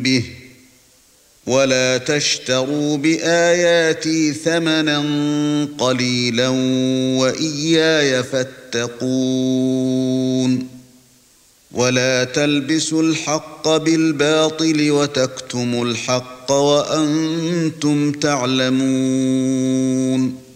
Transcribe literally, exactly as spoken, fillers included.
به ولا تشتروا بآياتي ثمنا قليلا وإياي فاتقون ولا تلبسوا الحق بالباطل وتكتموا الحق وأنتم تعلمون